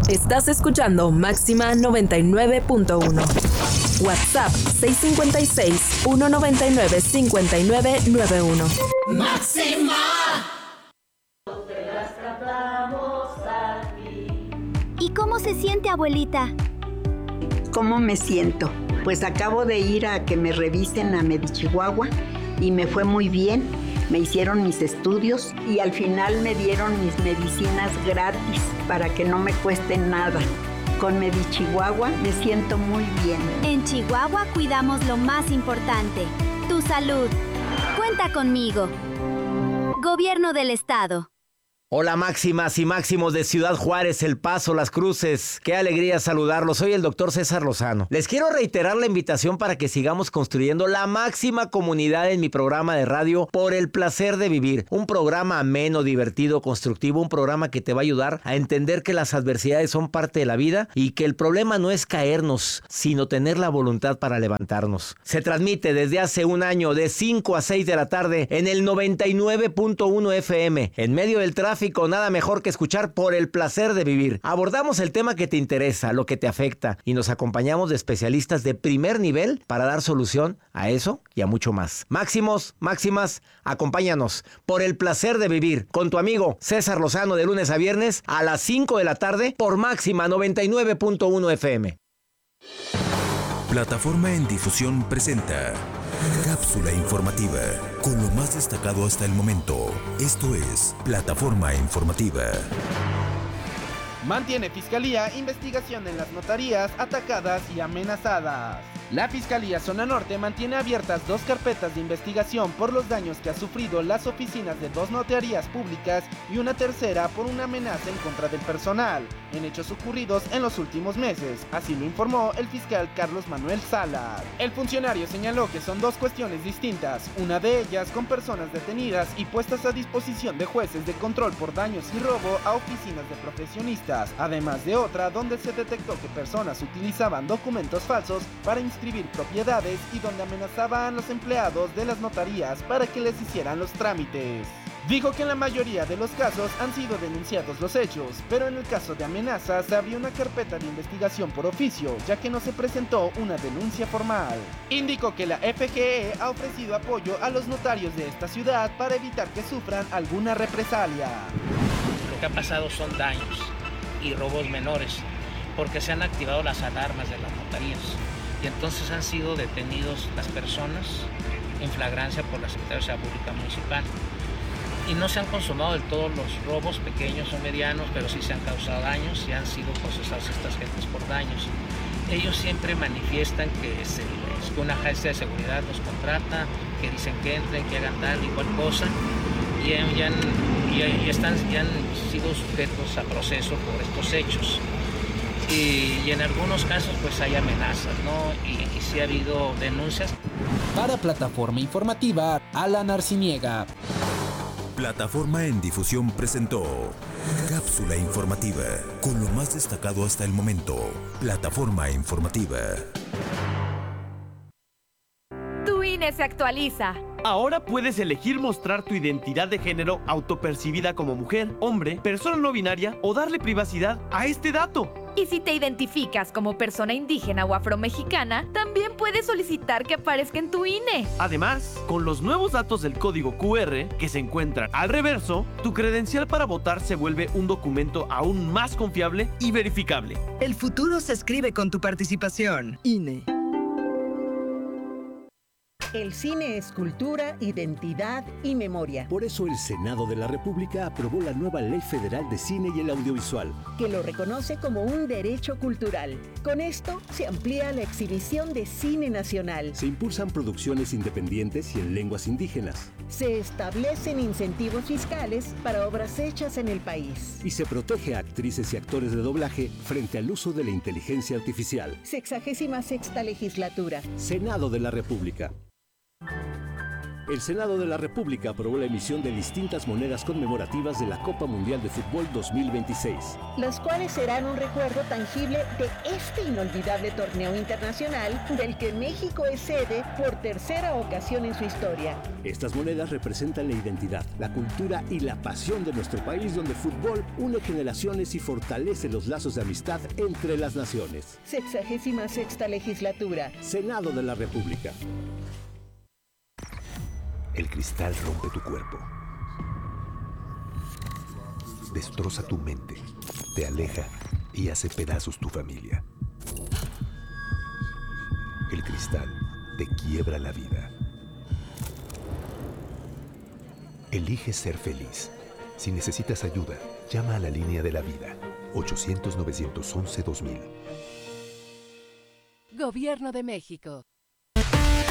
Estás escuchando Máxima 99.1. WhatsApp 656-199-5991. ¡Máxima! ¿Y cómo se siente, abuelita? ¿Cómo me siento? Pues acabo de ir a que me revisen a Medichihuahua y me fue muy bien. Me hicieron mis estudios y al final me dieron mis medicinas gratis para que no me cuesten nada. Con Medichihuahua me siento muy bien. En Chihuahua cuidamos lo más importante, tu salud. Cuenta conmigo. Gobierno del Estado. Hola máximas y máximos de Ciudad Juárez, El Paso, Las Cruces. Qué alegría saludarlos. Soy el doctor César Lozano. Les quiero reiterar la invitación para que sigamos construyendo la máxima comunidad en mi programa de radio Por el Placer de Vivir. Un programa ameno, divertido, constructivo. Un programa que te va a ayudar a entender que las adversidades son parte de la vida y que el problema no es caernos, sino tener la voluntad para levantarnos. Se transmite desde hace un año de 5 a 6 de la tarde en el 99.1 FM. En medio del tráfico, nada mejor que escuchar Por el Placer de Vivir. Abordamos el tema que te interesa, lo que te afecta, y nos acompañamos de especialistas de primer nivel para dar solución a eso y a mucho más. Máximos, máximas, acompáñanos Por el Placer de Vivir con tu amigo César Lozano de lunes a viernes a las 5 de la tarde por Máxima 99.1 FM. Plataforma en Difusión presenta Cápsula informativa con lo más destacado hasta el momento. Esto es Plataforma Informativa. Mantiene Fiscalía investigación en las notarías atacadas y amenazadas. La Fiscalía Zona Norte mantiene abiertas 2 carpetas de investigación por los daños que ha sufrido las oficinas de 2 notarías públicas y una tercera por una amenaza en contra del personal, en hechos ocurridos en los últimos meses, así lo informó el fiscal Carlos Manuel Salas. El funcionario señaló que son 2 cuestiones distintas, una de ellas con personas detenidas y puestas a disposición de jueces de control por daños y robo a oficinas de profesionistas, además de otra donde se detectó que personas utilizaban documentos falsos para inscribir propiedades y donde amenazaban a los empleados de las notarías para que les hicieran los trámites. Dijo que en la mayoría de los casos han sido denunciados los hechos, pero en el caso de amenazas se abrió una carpeta de investigación por oficio, ya que no se presentó una denuncia formal. Indicó que la FGE ha ofrecido apoyo a los notarios de esta ciudad para evitar que sufran alguna represalia. Lo que ha pasado son daños y robos menores, porque se han activado las alarmas de las notarías. Y entonces han sido detenidos las personas en flagrancia por la Secretaría de Seguridad Pública Municipal. Y no se han consumado del todo los robos pequeños o medianos, pero sí se han causado daños y han sido procesados estas gentes por daños. Ellos siempre manifiestan que una agencia de seguridad los contrata, que dicen que entren, que hagan tal y cual cosa, y han sido sujetos a proceso por estos hechos. Y en algunos casos pues hay amenazas, ¿no? Y sí ha habido denuncias. Para Plataforma Informativa, Alan Arciniega. Plataforma en Difusión presentó Cápsula informativa con lo más destacado hasta el momento. Plataforma Informativa. Tu INE se actualiza. Ahora puedes elegir mostrar tu identidad de género autopercibida como mujer, hombre, persona no binaria o darle privacidad a este dato. Y si te identificas como persona indígena o afromexicana, también puedes solicitar que aparezca en tu INE. Además, con los nuevos datos del código QR que se encuentran al reverso, tu credencial para votar se vuelve un documento aún más confiable y verificable. El futuro se escribe con tu participación. INE. El cine es cultura, identidad y memoria. Por eso el Senado de la República aprobó la nueva Ley Federal de Cine y el Audiovisual, que lo reconoce como un derecho cultural. Con esto se amplía la exhibición de cine nacional. Se impulsan producciones independientes y en lenguas indígenas. Se establecen incentivos fiscales para obras hechas en el país. Y se protege a actrices y actores de doblaje frente al uso de la inteligencia artificial. 66ª Legislatura. Senado de la República. El Senado de la República aprobó la emisión de distintas monedas conmemorativas de la Copa Mundial de Fútbol 2026. Las cuales serán un recuerdo tangible de este inolvidable torneo internacional del que México es sede por tercera ocasión en su historia. Estas monedas representan la identidad, la cultura y la pasión de nuestro país, donde el fútbol une generaciones y fortalece los lazos de amistad entre las naciones. 66ª legislatura. Senado de la República. El cristal rompe tu cuerpo, destroza tu mente, te aleja y hace pedazos tu familia. El cristal te quiebra la vida. Elige ser feliz. Si necesitas ayuda, llama a la línea de la vida, 800-911-2000. Gobierno de México.